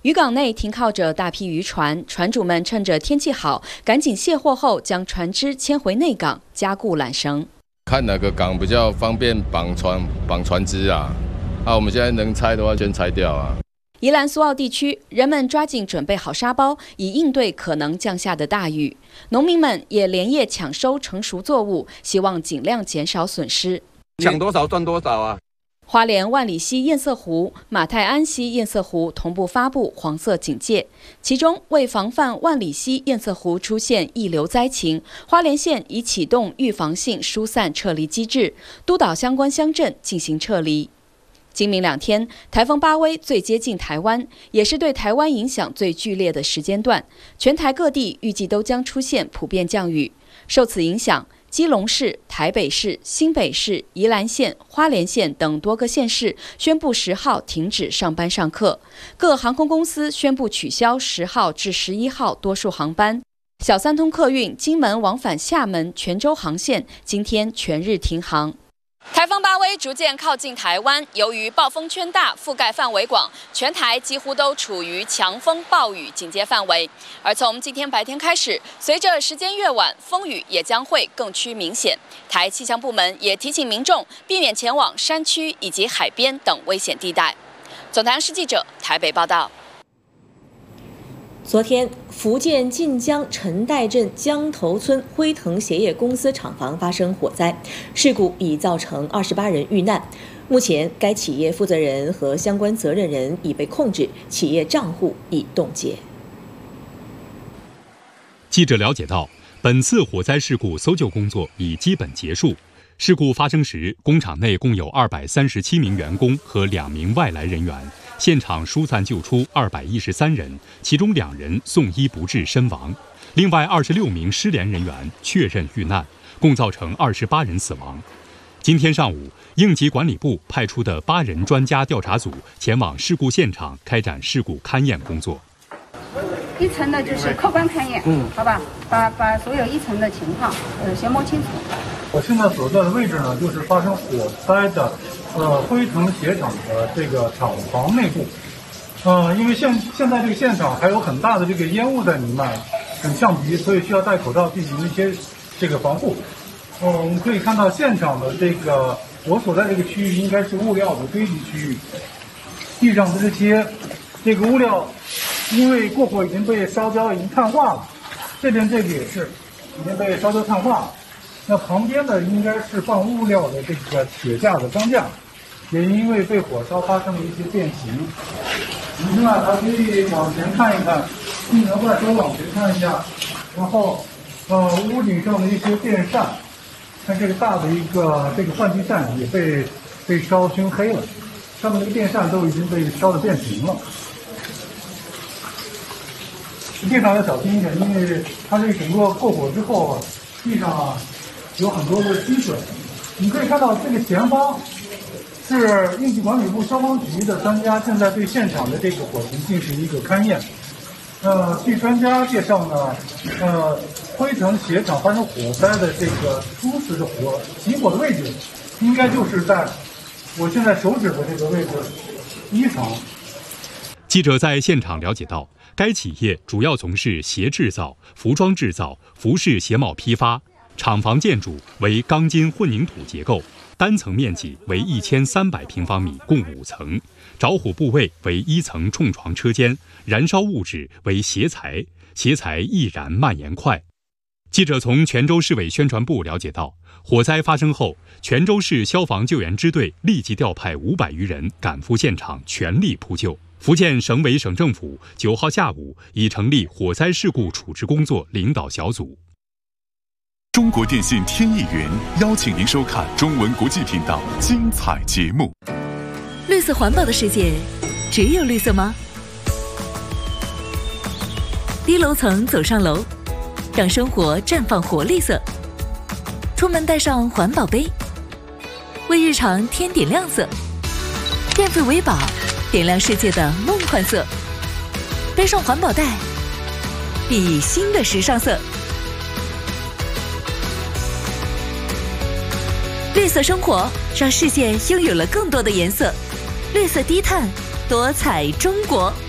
渔港内停靠着大批渔船，船主们趁着天气好，赶紧卸货后将船只迁回内港，加固缆绳。 看哪个港比较方便绑船只啊？我们现在能拆的话，先拆掉啊。 宜兰苏澳地区，人们抓紧准备好沙包，以应对可能降下的大雨。农民们也连夜抢收成熟作物，希望尽量减少损失。 抢多少赚多少啊！ 花莲万里溪堰塞湖、马太安溪堰塞湖同步发布黄色警戒，其中为防范万里溪堰塞湖出现溢流灾情，花莲县已启动预防性疏散撤离机制，督导相关乡镇进行撤离。今明2天，台风巴威最接近台湾，也是对台湾影响最剧烈的时间段，全台各地预计都将出现普遍降雨。受此影响，基隆市、台北市、新北市、宜兰县、花莲县等多个县市宣布10号停止上班上课，各航空公司宣布取消10号至11号多数航班。小三通客运金门往返厦门、泉州航线今天全日停航。台风巴威逐渐靠近台湾，由于暴风圈大、覆盖范围广，全台几乎都处于强风暴雨警戒范围。而从今天白天开始，随着时间越晚，风雨也将会更趋明显。台气象部门也提醒民众避免前往山区以及海边等危险地带。总台央视记者台北报道。 昨天，福建晋江陈岱镇江头村辉腾鞋业公司厂房发生火灾，事故已造成28人遇难。目前，该企业负责人和相关责任人已被控制，企业账户已冻结。 记者了解到，本次火灾事故搜救工作已基本结束。事故发生时，工厂内共有237名员工和2名外来人员，现场疏散救出213人，其中2人送医不治身亡，另外26名失联人员确认遇难，共造成28人死亡。今天上午，应急管理部派出的8人专家调查组前往事故现场开展事故勘验工作。 一层的就是客观勘验，好吧，把所有一层的情况先摸清楚。 我现在所在的位置呢，就是发生火灾的辉腾鞋厂的这个厂房内部。因为现在这个现场还有很大的这个烟雾在弥漫，很呛鼻，所以需要戴口罩进行一些这个防护。我们可以看到现场的这个我所在这个区域应该是物料的堆积区域，地上的这个物料因为过火已经被烧焦，已经碳化了。这边也是已经被烧焦碳化了。那旁边的应该是放物料的这个铁架的钢架，也因为被火烧发生了一些变形。另外还可以往前看一看，镜头外稍往前看一下，然后屋顶上的一些电扇，看这个大的一个这个换气扇也被烧熏黑了，上面的电扇都已经被烧得变形了。地上要小心一点，因为它这个整个过火之后，地上有很多的积水。你可以看到这个前方是应急管理部消防局的专家正在对现场的这个火情进行一个勘验。据专家介绍呢，辉腾鞋厂发生火灾的这个初始的起火的位置，应该就是在我现在手指的这个位置1层。 记者在现场了解到，该企业主要从事鞋制造、服装制造、服饰鞋帽批发，厂房建筑为钢筋混凝土结构，单层面积为1300平方米，共5层，着火部位为1层冲床车间，燃烧物质为鞋材，鞋材易燃蔓延快。记者从泉州市委宣传部了解到，火灾发生后，泉州市消防救援支队立即调派500余人赶赴现场，全力扑救。福建省委省政府9号下午已成立火灾事故处置工作领导小组。 中国电信天翼云邀请您收看中文国际频道精彩节目。 绿色环保的世界，只有绿色吗？低楼层走上楼，让生活绽放活绿色。出门带上环保杯，为日常添点亮色。电费为宝，点亮世界的梦幻色。背上环保袋，熠熠新的时尚色。绿色生活让世界拥有了更多的颜色。绿色低碳，多彩中国。